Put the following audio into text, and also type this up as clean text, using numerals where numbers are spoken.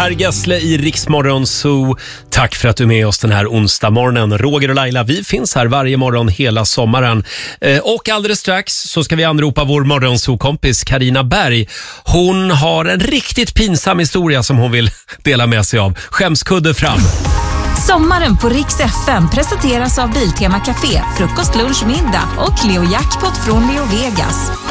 Per Gessle i Rix Morgon Zoo. Tack för att du är med oss den här onsdag morgonen. Roger och Laila, vi finns här varje morgon hela sommaren. Och alldeles strax så ska vi anropa vår morgonzoo-kompis Carina Berg. Hon har en riktigt pinsam historia som hon vill dela med sig av. Skämskudde fram! Sommaren på Rix FM presenteras av Biltema Café, frukost, lunch, middag och Leo Jackpot från Leo Vegas.